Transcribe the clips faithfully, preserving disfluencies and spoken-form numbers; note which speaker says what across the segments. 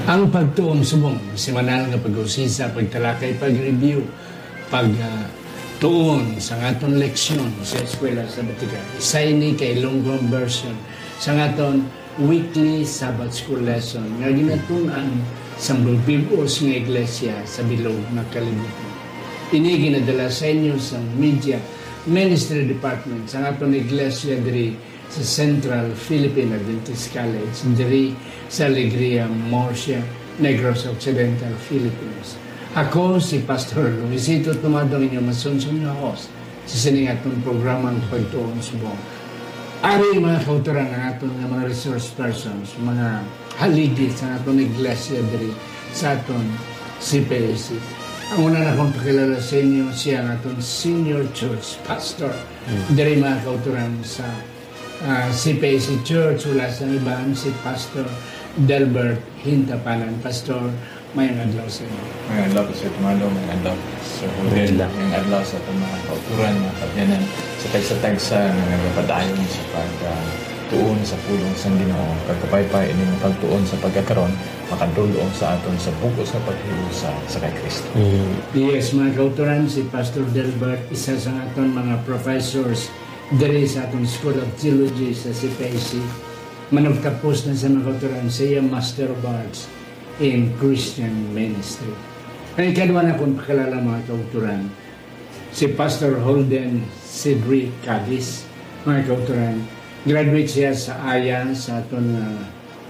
Speaker 1: Ang pagtuon subong, semanal nga pag-usisa, pagtalakay, pag-review, pag uh, tuon sa aton leksyon sa eskwela sa Batikan. Isa ini kay Longhorn version sa aton weekly Sabbath school lesson nga ginatunan sa Bulbibos nga iglesia sa bilog na kalibutan. Ini ginadala sa inyo sa media ministry department sa aton iglesia diri sa Central Philippine Adventist College diri sa Alegria, Murcia, Negros Occidental, Philippines. Ako si Pastor Luisito Tumadong, inyong masunsun na host sa siningatong programang Pagtuon Subong. Ari mga kauturan ng aton ng mga resource persons, mga haligi sa aton iglesia diri sa aton C P A C. Ang una na kong pakilala sa inyo, siya ang aton senior church pastor mm. diri mga kauturan sa uh, C P A C Church. Wala sa ibahan si Pastor Delbert Hintapanan. Pastor, may adlaw sa inyo.
Speaker 2: May adlaw po sa Tumalong, may adlaw sa Hudel, may adlaw sa itong mga kauturan, mga kabyanan, sa tagsa-tagsa na nagapadayon sa pagtuon sa pulong sa Ginoo, pagkapaypay, ini mga pagtuon sa pagkakaroon, makadulong sa aton sa bugos na paghiusa sa kay Kristo.
Speaker 1: Mm. Yes, mga kauturan, si Pastor Delbert, isa sa aton mga professors diri sa aton School of Theology sa C P A C. Managtapos na sa mga kauturan siya Master of Arts in Christian Ministry. Ang ikadwa na kung pakilala mga kauturan, si Pastor Holden Cedric Cadiz, mga kauturan. Graduate siya sa A Y A, sa aton uh,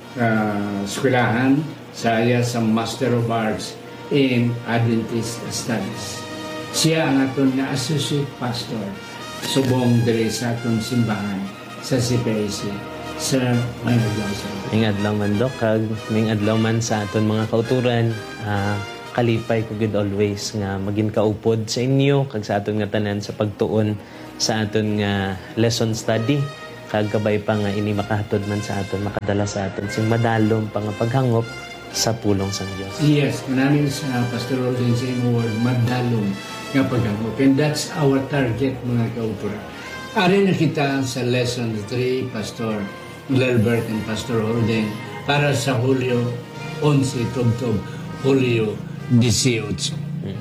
Speaker 1: uh, eskwelahan, sa A Y A sa Master of Arts in Adventist Studies. Siya ang aton na Associate Pastor subong diri sa aton simbahan sa C P A C. Sir, may adlaw sa
Speaker 3: May adlaw man dok, kag may adlaw man sa aton mga kauturan. Uh, kalipay ko good always nga maging kaupod sa inyo kag sa aton nga tanan sa pagtuon sa aton nga lesson study. Kag kabay pa nga ini makahatod man sa aton, makadala sa aton sing madalom pa nga paghangop sa pulong sa Dios.
Speaker 1: Yes, namin sa Pastor Roldan sa imo word, madalom nga paghangop. And that's our target mga kauturan. Ari na kita sa lesson three, Pastor Delbert and Pastor Holden, para sa Hulyo eleven, tubtob Hulyo eighteen. Hmm.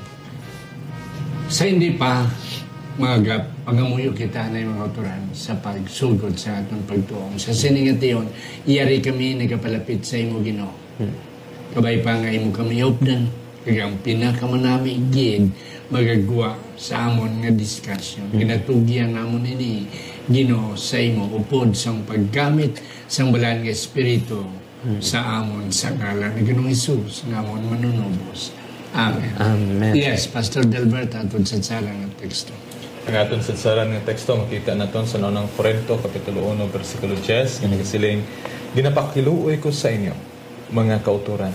Speaker 1: Sa hindi pa, mga pagamuyo kita na yung mga kauturan sa pagsugod sa atong pagtuong. Sa siningation, iyari kami nagapalapit sa imo Ginoo. Hmm. Kabay pa nga imo kami hopdan, kagang pinakamanami gid magagawa sa amon nga discussion. Hmm. Ginatugyan namon ini Ginoo sa imo upod sang paggamit sang balaan nga espiritu hmm. sa amon sa ngalan ni Ginoong Hesus nga amon manunubos. Amen.
Speaker 3: Amen.
Speaker 1: Yes, Pastor Delbert, atod sa sala ng teksto.
Speaker 2: Ang atong sa sala ng teksto, makita naton sa unang Korinto, Kapitulo one, versikulo ten, nga nagasiling, "Ginapakiluoy ko sa inyo, mga kauturan,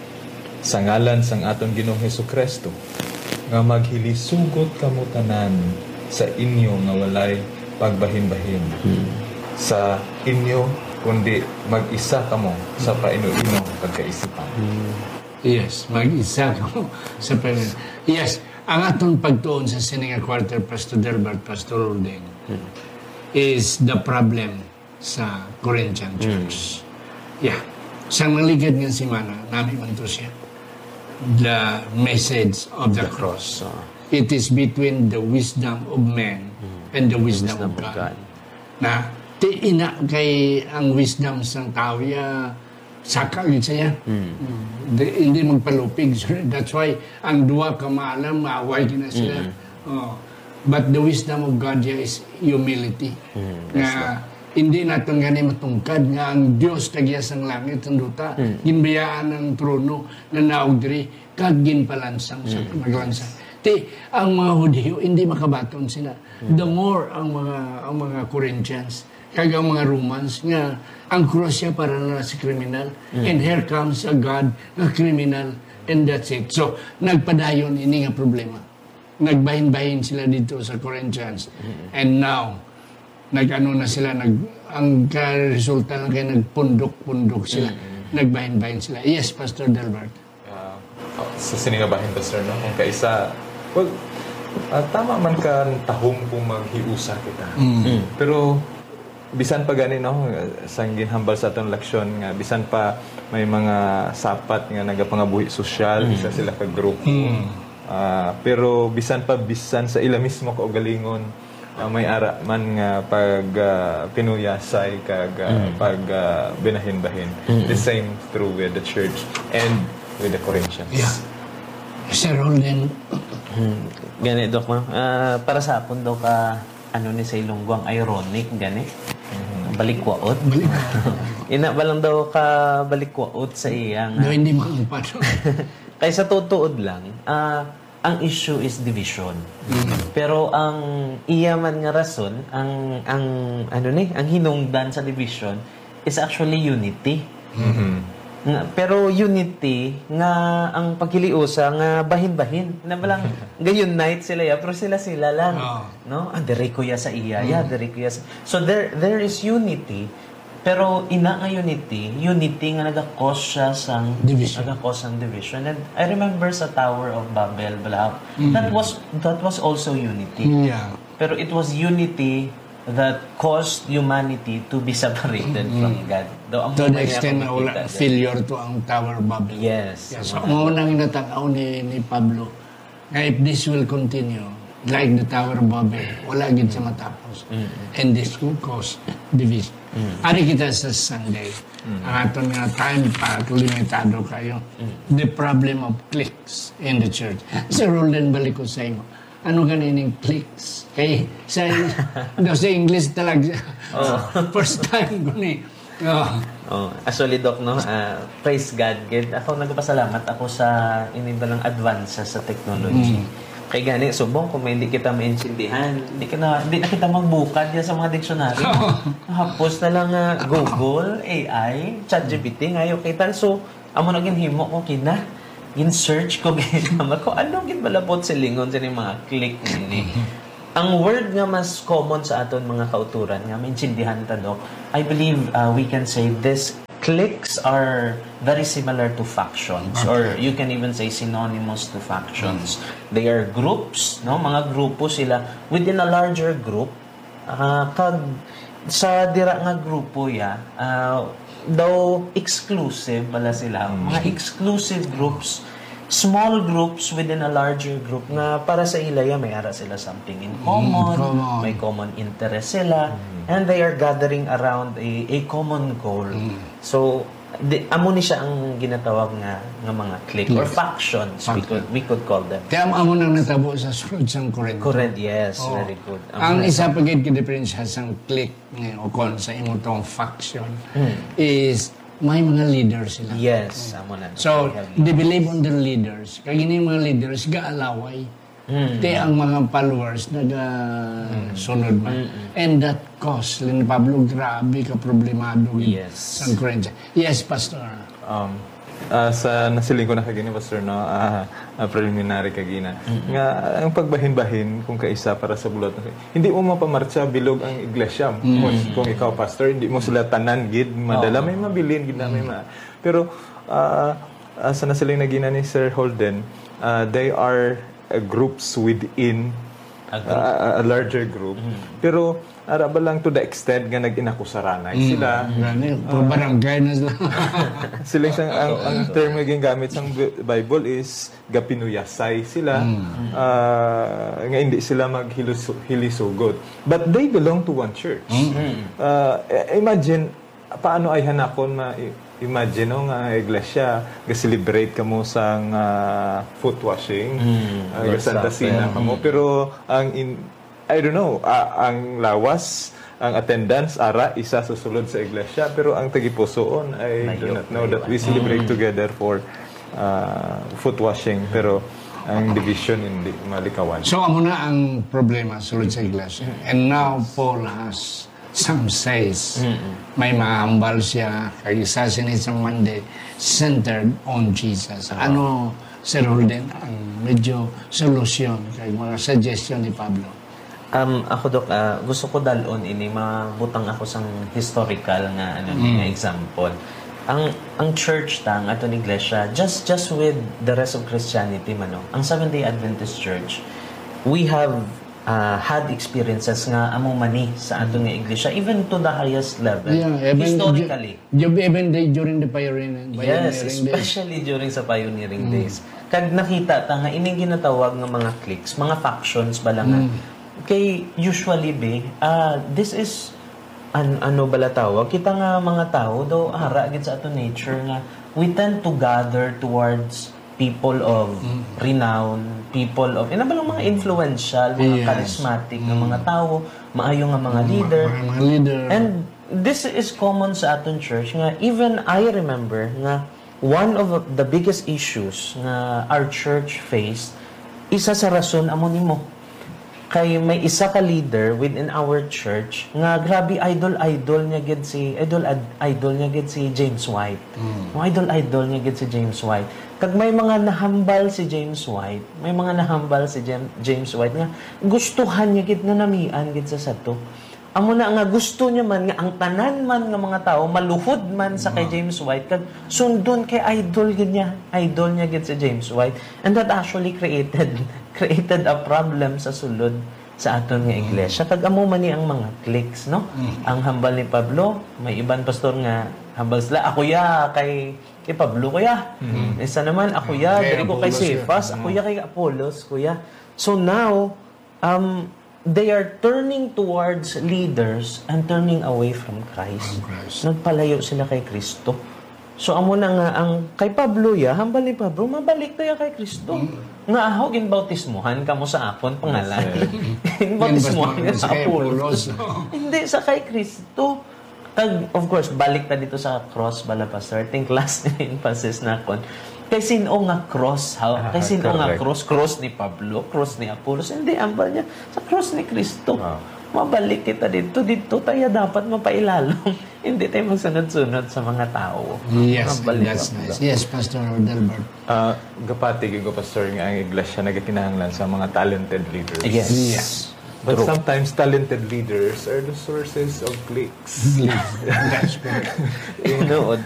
Speaker 2: sa ngalan sang aton Ginoong Hesukristo, nga maghilisugot kamo tanan sa inyo nga walay pagbahin-bahin. Hmm. Sa inyo, kundi mag-isa kamo sa paino-ino pagkaisipan."
Speaker 1: Hmm. Yes, mag-isa kamo sa paino. Yes, ang atong pagtuon sa sininga quarter, Pastor Delbert, Pastor Roldan, hmm. is the problem sa Corinthian Church. Hmm. Yeah. Sa naligad ng simana, namin man to siya. The message of the cross. It is between the wisdom of man and the wisdom, wisdom of God. God. Na, ti ina kay ang wisdom sang tao ya saka yun siya. Mm. Mm. Hindi magpalupig. That's why ang duwa ka maalam, maaway na sila. Mm. Oh. But the wisdom of God ya is humility. Mm. Na hindi natin gani matungkad nga ang Diyos kagya sang langit ang duta. Mm. Ginbayaan ng trono na naog diri kag ginpalansang mm. sa maglansang. Ti, ang mga Hudyo, hindi makabaton sila. Hmm. The more ang mga ang mga Corinthians, kag ang mga Romans, nga ang cross siya para na si criminal. Hmm. And here comes a God na criminal. And that's it. So, nagpadayon, ini nga problema. Nagbahin-bahin sila dito sa Corinthians. Hmm. And now, nag-ano na sila, nag, ang resulta lang kaya nagpundok-pundok sila. Hmm. Nagbahin-bahin sila. Yes, Pastor Delbert.
Speaker 2: Uh, sa siningabahin, Pastor, no? Kung kaisa, well, uh, tama man ka tahong kung maghiusa kita. Mm. Pero bisan pa gani no sang ginhambal sa atong leksyon nga bisan pa may mga sapat nga nagapangabuhi sosyal isa sila ka grupo. Uh, pero bisan pa bisan sa ila mismo kaugalingon uh, may ara man nga pag uh, pinuyasay kag uh, pag uh, binahin-bahin. The same true with the church and with the Corinthians.
Speaker 1: Yeah. Sir Holden,
Speaker 3: Hmm. Gani, Dok, no? Ah, para sa apon, Dok, ah, ano ni sa ilonggo ang ironic, gani? Balikwaot.
Speaker 1: balik
Speaker 3: Ina ba lang daw ka balikwaot sa iyang...
Speaker 1: na hindi makumpano.
Speaker 3: Kaya sa tutuod lang, ah, ang issue is division. Pero ang iyaman nga rason, ang ang ano ni, ang hinungdan sa division is actually unity. Nga, pero unity nga ang pagkiliusa nga bahin-bahin. Na balang gayon night sila ya, pero sila sila lang.
Speaker 1: Oh.
Speaker 3: No? Ah, dere ko ya sa iya, ya dere ko ya sa... So there there is unity. Pero ina nga unity, unity nga naga-cause siya sang
Speaker 1: Division.
Speaker 3: naga-cause sang division. And I remember sa Tower of Babel, bala, that was that was also unity.
Speaker 1: Yeah.
Speaker 3: Pero it was unity that caused humanity to be separated from God. Though, ang
Speaker 1: To the
Speaker 3: muna niya
Speaker 1: extent na
Speaker 3: ako
Speaker 1: wala
Speaker 3: makita dyan.
Speaker 1: failure to ang Tower of Babel.
Speaker 3: Yes.
Speaker 1: Yeah, so, ang unang inatanaw ni, ni Pablo, nga if this will continue, like the Tower of Babel, wala gid sa matapos. And this will cause division. Ari kita sa Sunday, ang aton nga time pa, limitado kayo. The problem of cliques in the church. Sir Roldan, balik ko sa inyo. Ano ganining cliques? Kay sa, no, sa English talaga. First time ko ni. Oh.
Speaker 3: Oh, actually, Doc, no, ah, praise God. Gid. Ako nagpasalamat ako sa inibalang advances sa technology. Kay gani, subong kung may hindi kita maintindihan, hindi, ka na, hindi na kita magbukad yan sa mga dictionary. Hapos na lang ah, Google, A I, ChatGPT, ngayon kita. So, amo na ginhimo ko kina. In-search ko, ginama ko, ano ginbalabot sa lingon sa mga click nini. Ang word nga mas common sa aton mga kauturan, nga maintindihan ta, Doc, I believe uh, we can say this cliques are very similar to factions, or you can even say synonymous to factions. They are groups, no? Mga grupo sila within a larger group. Uh, kag sa dira nga grupo ya, uh, daw exclusive bala sila. Mga exclusive groups, small groups within a larger group nga para sa ilaya may ara sila something in common,
Speaker 1: common.
Speaker 3: may common interest sila, and they are gathering around a, a common goal. So, di, amo ni siya ang ginatawag nga nga mga clique or factions, we could we could call them.
Speaker 1: Kaya amo nang natabo sa sunod sang Corinto.
Speaker 3: Correct, yes,
Speaker 1: Oh.
Speaker 3: very good.
Speaker 1: Ang isa pa gid ka-diferensya sang clique nga o kon sa imong tong faction is may mga leaders sila.
Speaker 3: Yes, amo na.
Speaker 1: So, they believe on their leaders. Kaya gini mga leaders, gaalaway. Te ang mga followers nagasunod man. And that cause, Lin Pablo, grabe ka problemado
Speaker 3: Yes.
Speaker 1: sa Corinto. Yes, Pastor.
Speaker 2: Um, ah, sa nasiling ko na kagini, Pastor, no, ah, ah, preliminary kagina. Nga, ang pagbahin-bahin kung kaisa para sa bulot. Hindi mo mapamarcha bilog ang iglesia. Kung, kung ikaw, Pastor, hindi mo sila tanan, gid, madala, may mabilin, gid na may ma... Pero, ah, ah, sa nasiling na gina ni Sir Holden, ah, they are uh, groups within
Speaker 3: A group.
Speaker 2: uh, a larger group. Pero, ara ba lang to the extent nga nag-inakusaranay sila.
Speaker 1: Gani, puro barangay na sila.
Speaker 2: Sila siyang, ang, ang term nga gingamit sa Bible is gapinuyasay sila. Ah, nga hindi sila maghilisugot. But they belong to one church. Ah, imagine, paano ay hanakon ma imagine no, nga iglesia ga-celebrate kamo sang uh, foot washing, uh, ga Santa Cena kamo, pero ang in, I don't know, ah, ang lawas, ang attendance ara isa susulod sa iglesia, pero ang tagipusoon I do not know that we celebrate together for uh, foot washing, pero ang division hindi malikawan.
Speaker 1: So, amo na ang problema sulod sa iglesia. And now, Paul has some says, may mahambal siya, kay isa sinit sa Monday, centered on Jesus. Ano, Sir Holden, ang medyo solusyon, kay mga suggestion ni Pablo?
Speaker 3: Um, ako, Dok, ah, gusto ko dalon ini, mabutang ako sang historical nga ano nga example. Ang ang church ta, ang aton iglesia, just just with the rest of Christianity man, no? Ang Seventh-day Adventist Church, we have uh, had experiences nga among mani sa aton nga iglesia, even to the highest level,
Speaker 1: Yeah, even
Speaker 3: historically.
Speaker 1: ju- ju- even the, during the pioneering,
Speaker 3: Yes,
Speaker 1: pioneering days.
Speaker 3: especially during sa pioneering days. Kag nakita ta nga ining ginatawag nga mga cliques, mga factions bala nga. Kay usually be, ah this is an ano bala tawag, kita nga mga tao daw hara gid sa ato nature nga we tend to gather towards people of renown, people of ina ba lang mga influential, mga
Speaker 1: Yes.
Speaker 3: charismatic nga mga tao, maayo nga mga leader.
Speaker 1: Mga, mga leader.
Speaker 3: And this is common sa aton church nga even I remember nga one of the biggest issues nga our church faced isa sa rason amo nimo kay may isa ka leader within our church nga grabe idol idol niya gid si idol ad- idol niya gid si James White. Mm. Idol idol niya gid si James White. Kag may mga nahambal si James White, may mga nahambal si Jem- James White nga gustuhan niya gid na namian gid sa sato. Amo na nga gusto niya man nga ang tanan man nga mga tao maluhod man sa kay James White kag sundon kay idol gid niya, idol niya gid si James White, and that actually created created a problem sa sulod sa aton nga iglesia. Kag amo man ni ang mga cliques, no? Ang hambal ni Pablo, may iban pastor nga hambal sila ako ya kay kay Pablo kuya. Isa naman ako ya
Speaker 1: Kay
Speaker 3: diri ko kay
Speaker 1: Apollos,
Speaker 3: Cephas, ako ya kay Apollos kuya. So now um they are turning towards leaders and turning away from Christ.
Speaker 1: From Christ.
Speaker 3: Nagpalayo sila kay Kristo. So amo na nga ang kay Pablo ya, hambal ni Pablo, mabalik tayo kay Kristo. Nga ako ginbautismohan kamo sa akon pangalan. Ginbautismohan
Speaker 1: Yan,
Speaker 3: sa
Speaker 1: Pastor, kay
Speaker 3: Apollos.
Speaker 1: Apollos, no?
Speaker 3: Hindi sa kay Kristo. Kag of course balik ta dito sa cross bala pastor. I think last emphasis na kon. Kay sino nga cross, ha? Kay sino nga
Speaker 2: correct.
Speaker 3: cross, cross ni Pablo, cross ni Apollos. Hindi, ambal niya sa cross ni Kristo.
Speaker 2: Wow.
Speaker 3: Mabalik kita dito, dito tayo dapat mapailalong. Hindi tayo magsunod-sunod sa mga tao.
Speaker 1: Yes,
Speaker 3: Mabalik
Speaker 1: that's
Speaker 3: ang-
Speaker 1: nice. Yes, Pastor Delbert.
Speaker 2: Ah, gapati gyud ko pastor nga ang iglesia nagakinahanglan sa mga talented leaders.
Speaker 3: Yes.
Speaker 1: Yes.
Speaker 2: But sometimes talented leaders are the sources of cliques.
Speaker 1: That's correct.
Speaker 3: Tinuod.